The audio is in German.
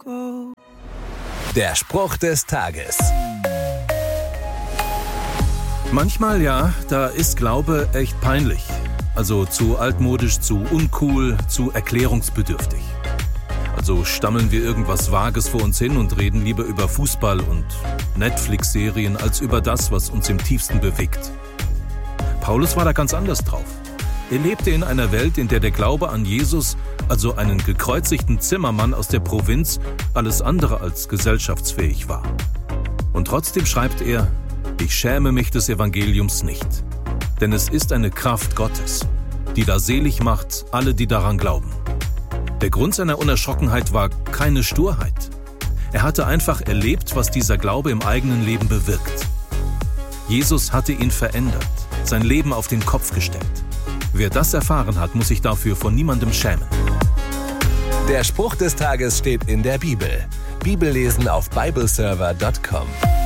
Der Spruch des Tages. Manchmal ja, da ist Glaube echt peinlich. Also zu altmodisch, zu uncool, zu erklärungsbedürftig. Also stammeln wir irgendwas Vages vor uns hin und reden lieber über Fußball und Netflix-Serien als über das, was uns im tiefsten bewegt. Paulus war da ganz anders drauf. Er lebte in einer Welt, in der der Glaube an Jesus, also einen gekreuzigten Zimmermann aus der Provinz, alles andere als gesellschaftsfähig war. Und trotzdem schreibt er: Ich schäme mich des Evangeliums nicht, denn es ist eine Kraft Gottes, die da selig macht alle, die daran glauben. Der Grund seiner Unerschrockenheit war keine Sturheit. Er hatte einfach erlebt, was dieser Glaube im eigenen Leben bewirkt. Jesus hatte ihn verändert, sein Leben auf den Kopf gestellt. Wer das erfahren hat, muss sich dafür vor niemandem schämen. Der Spruch des Tages steht in der Bibel. Bibellesen auf bibleserver.com.